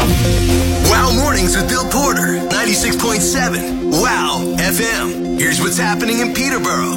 Wow Mornings with Bill Porter, 96.7 Wow FM. Here's what's happening in Peterborough.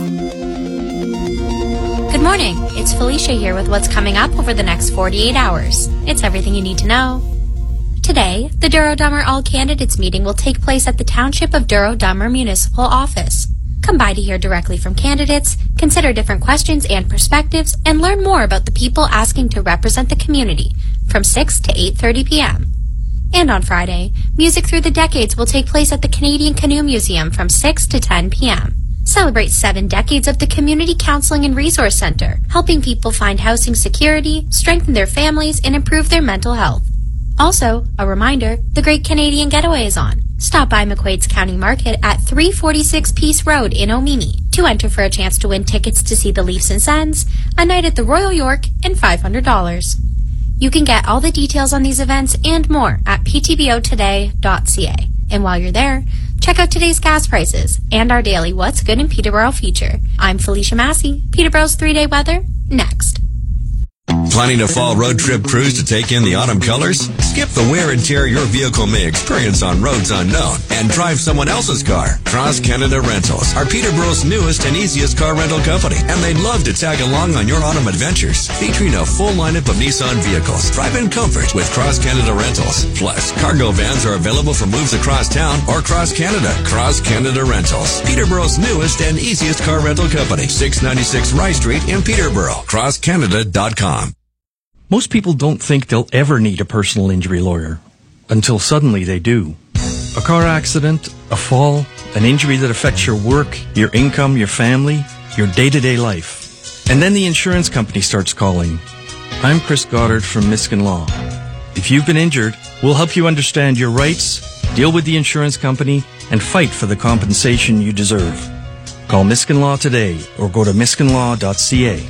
Good morning. It's Felicia here with what's coming up over the next 48 hours. It's everything you need to know. Today, the Duro-Dummer All Candidates meeting will take place at the Township of Duro-Dummer Municipal Office. Come by to hear directly from candidates, consider different questions and perspectives, and learn more about the people asking to represent the community from 6 to 8:30 p.m. And on Friday, Music Through the Decades will take place at the Canadian Canoe Museum from 6 to 10 p.m. Celebrate 7 decades of the Community Counseling and Resource Center, helping people find housing security, strengthen their families, and improve their mental health. Also, a reminder, the Great Canadian Getaway is on. Stop by McQuaid's County Market at 346 Peace Road in Omini to enter for a chance to win tickets to see the Leafs and Sens, a night at the Royal York, and $500. You can get all the details on these events and more at ptbotoday.ca. And while you're there, check out today's gas prices and our daily What's Good in Peterborough feature. I'm Felicia Massey. Peterborough's 3-day weather, next. Planning a fall road trip cruise to take in the autumn colors? Skip the wear and tear your vehicle may experience on roads unknown and drive someone else's car. Cross Canada Rentals are Peterborough's newest and easiest car rental company, and they'd love to tag along on your autumn adventures. Featuring a full lineup of Nissan vehicles, drive in comfort with Cross Canada Rentals. Plus, cargo vans are available for moves across town or cross Canada. Cross Canada Rentals, Peterborough's newest and easiest car rental company. 696 Rye Street in Peterborough. CrossCanada.com. Most people don't think they'll ever need a personal injury lawyer until suddenly they do. A car accident, a fall, an injury that affects your work, your income, your family, your day-to-day life. And then the insurance company starts calling. I'm Chris Goddard from Miskin Law. If you've been injured, we'll help you understand your rights, deal with the insurance company, and fight for the compensation you deserve. Call Miskin Law today or go to miskinlaw.ca.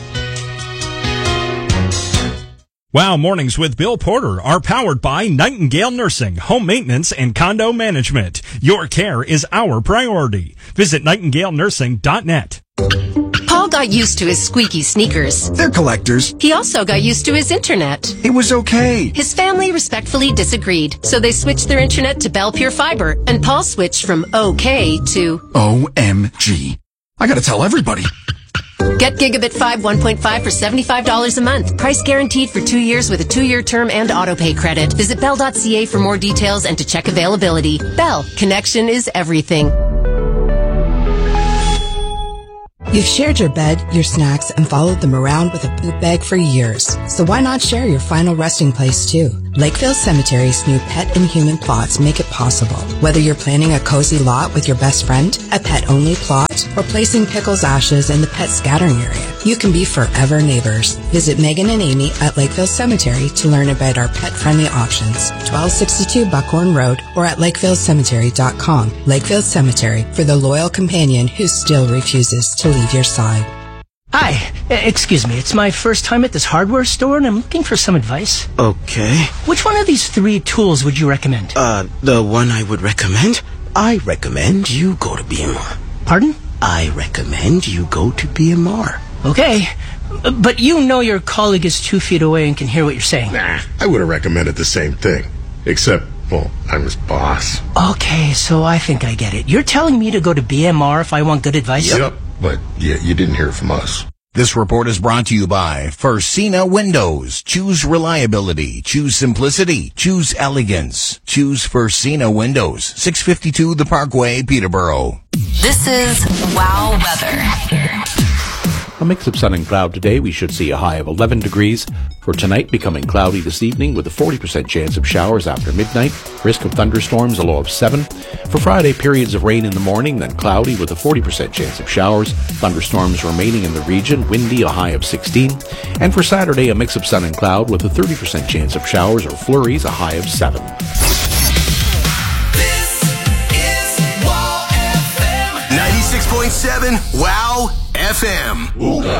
Wow Mornings with Bill Porter are powered by Nightingale Nursing, Home Maintenance, and Condo Management. Your care is our priority. Visit nightingalenursing.net. Paul got used to his squeaky sneakers. They're collectors. He also got used to his internet. It was okay. His family respectfully disagreed, so they switched their internet to Bell Pure Fiber, and Paul switched from OK to OMG. I gotta tell everybody. Get Gigabit 5 1.5 for $75 a month. Price guaranteed for 2 years with a 2-year term and autopay credit. Visit bell.ca for more details and to check availability. Bell. Connection is everything. You've shared your bed, your snacks, and followed them around with a poop bag for years. So why not share your final resting place too? Lakeville Cemetery's new pet and human plots make it possible. Whether you're planning a cozy lot with your best friend, a pet-only plot, or placing Pickle's ashes in the pet scattering area, you can be forever neighbors. Visit Megan and Amy at Lakeville Cemetery to learn about our pet-friendly options. 1262 Buckhorn Road or at lakevillecemetery.com. Lakeville Cemetery, for the loyal companion who still refuses to leave your side. Hi, excuse me, it's my first time at this hardware store and I'm looking for some advice. Okay. Which one of these 3 tools would you recommend? The one I would recommend? I recommend you go to BMR. Pardon? I recommend you go to BMR. Okay, but you know your colleague is 2 feet away and can hear what you're saying. Nah, I would have recommended the same thing. Except, well, I'm his boss. Okay, so I think I get it. You're telling me to go to BMR if I want good advice? Yep, but you didn't hear from us. This report is brought to you by Fursina Windows. Choose reliability. Choose simplicity. Choose elegance. Choose Fursina Windows. 652 The Parkway, Peterborough. This is Wow Weather. A mix of sun and cloud today. We should see a high of 11 degrees. For tonight, becoming cloudy this evening with a 40% chance of showers after midnight. Risk of thunderstorms, a low of 7. For Friday, periods of rain in the morning, then cloudy with a 40% chance of showers. Thunderstorms remaining in the region, windy, a high of 16. And for Saturday, a mix of sun and cloud with a 30% chance of showers or flurries, a high of 7. This is Wow FM. 96.7 Wow FM. Ooga.